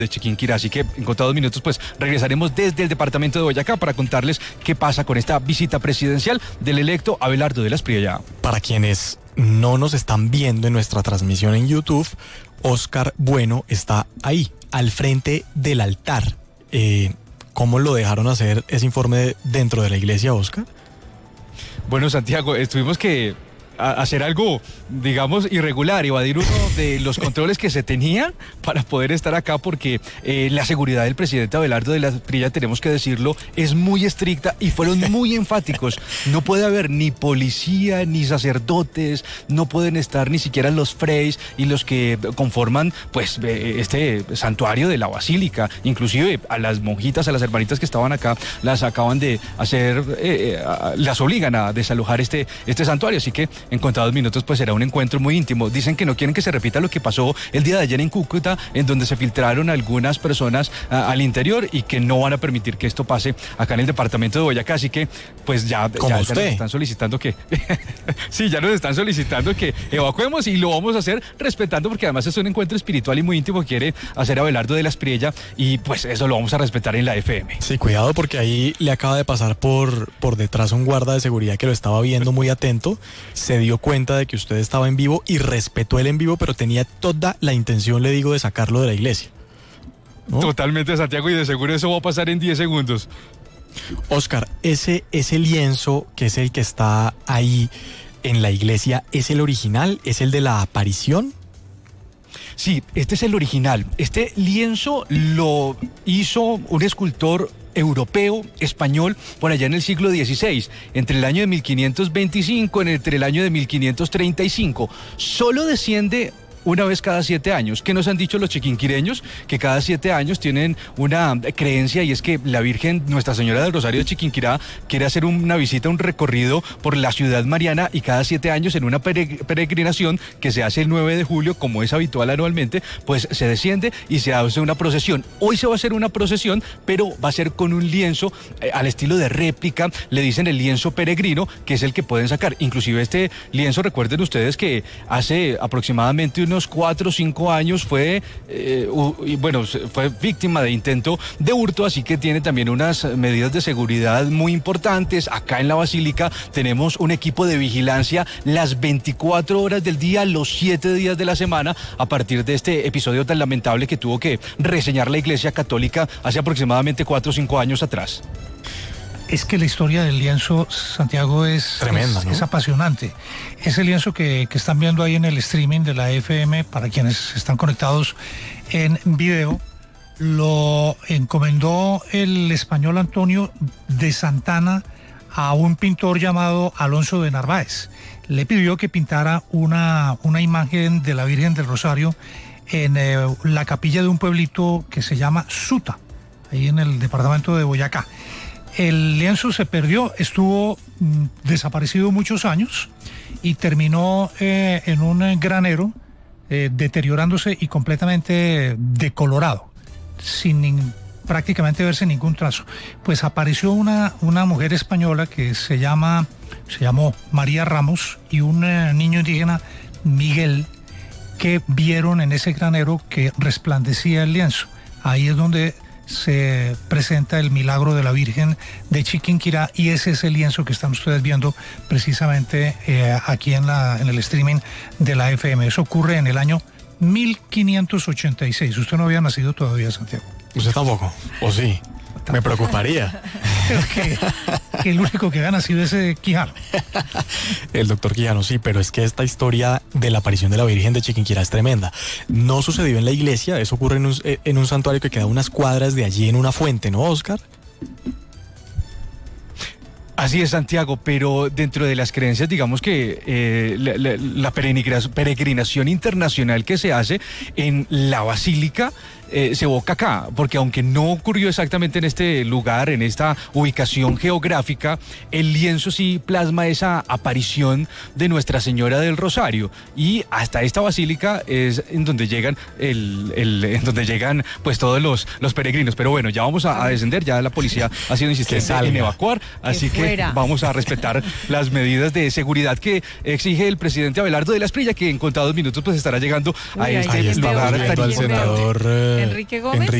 de Chiquinquirá, así que en contados minutos pues regresaremos desde el departamento de Boyacá para contarles qué pasa con esta visita presidencial del electo Abelardo de la Espriella. Para quienes no nos están viendo en nuestra transmisión en YouTube, Óscar Bueno está ahí, al frente del altar. ¿Cómo lo dejaron hacer ese informe dentro de la iglesia, Óscar? Bueno, Santiago, tuvimos que hacer algo, digamos, irregular, evadir uno de los controles que se tenían para poder estar acá, porque la seguridad del presidente Abelardo de la Espriella, tenemos que decirlo, es muy estricta y fueron muy enfáticos. No puede haber ni policía, ni sacerdotes, no pueden estar ni siquiera los freis y los que conforman pues este santuario de la basílica. Inclusive a las monjitas, a las hermanitas que estaban acá, las acaban de hacer, las obligan a desalojar este santuario, así que en contados minutos pues será un encuentro muy íntimo. Dicen que no quieren que se repita lo que pasó el día de ayer en Cúcuta, en donde se filtraron algunas personas al interior, y que no van a permitir que esto pase acá en el departamento de Boyacá, así que pues ya nos están solicitando que sí, ya nos están solicitando que evacuemos, y lo vamos a hacer respetando, porque además es un encuentro espiritual y muy íntimo que quiere hacer Abelardo de la Espriella, y pues eso lo vamos a respetar en la FM. Sí, cuidado, porque ahí le acaba de pasar por detrás un guarda de seguridad que lo estaba viendo muy atento, se dio cuenta de que usted estaba en vivo y respetó el en vivo, pero tenía toda la intención, le digo, de sacarlo de la iglesia, ¿no? Totalmente, Santiago, y de seguro eso va a pasar en 10 segundos. Óscar, ese lienzo que es el que está ahí en la iglesia, ¿es el original? ¿Es el de la aparición? Sí, este es el original. Este lienzo lo hizo un escultor europeo, español, por allá en el siglo XVI, entre el año de 1525, entre el año de 1535. Solo desciende una vez cada 7 años. ¿Qué nos han dicho los chiquinquireños? Que cada 7 años tienen una creencia, y es que la Virgen, Nuestra Señora del Rosario de Chiquinquirá, quiere hacer una visita, un recorrido por la ciudad mariana, y cada 7 años en una peregrinación que se hace el 9 de julio, como es habitual anualmente, pues se desciende y se hace una procesión. Hoy se va a hacer una procesión, pero va a ser con un lienzo al estilo de réplica, le dicen el lienzo peregrino, que es el que pueden sacar. Inclusive este lienzo, recuerden ustedes que hace aproximadamente unos 4 o 5 años fue víctima de intento de hurto, así que tiene también unas medidas de seguridad muy importantes. Acá en la Basílica tenemos un equipo de vigilancia las 24 horas del día, los 7 días de la semana, a partir de este episodio tan lamentable que tuvo que reseñar la Iglesia Católica hace aproximadamente 4 o 5 años atrás. Es que la historia del lienzo, Santiago, es tremenda, ¿no? Es apasionante. Ese lienzo que están viendo ahí en el streaming de la FM, para quienes están conectados en video, lo encomendó el español Antonio de Santana a un pintor llamado Alonso de Narváez. Le pidió que pintara una imagen de la Virgen del Rosario en la capilla de un pueblito que se llama Suta, ahí en el departamento de Boyacá. El lienzo se perdió, estuvo desaparecido muchos años y terminó en un granero, deteriorándose y completamente decolorado, sin prácticamente verse ningún trazo. Pues apareció una mujer española que se llamó María Ramos, y un niño indígena, Miguel, que vieron en ese granero que resplandecía el lienzo. Ahí es donde se presenta el milagro de la Virgen de Chiquinquirá, y ese es el lienzo que están ustedes viendo precisamente aquí en el streaming de la FM. Eso ocurre en el año 1586. Usted no había nacido todavía, Santiago. ¿Usted tampoco? ¿O sí? Me preocuparía. que el único que había nacido es Quijano. El doctor Quijano, sí, pero es que esta historia de la aparición de la Virgen de Chiquinquirá es tremenda. No sucedió en la iglesia, eso ocurre en un santuario que queda a unas cuadras de allí, en una fuente, ¿no, Óscar? Así es, Santiago, pero dentro de las creencias, digamos que la peregrinación internacional que se hace en la Basílica se evoca acá, porque aunque no ocurrió exactamente en este lugar, en esta ubicación geográfica, el lienzo sí plasma esa aparición de Nuestra Señora del Rosario, y hasta esta basílica es en donde llegan pues todos los peregrinos. Pero bueno, ya vamos a descender, ya la policía ha sido insistente en evacuar, así que vamos a respetar las medidas de seguridad que exige el presidente Abelardo de la Espriella, que en contados minutos pues estará llegando a este lugar tan al senador Enrique Gómez.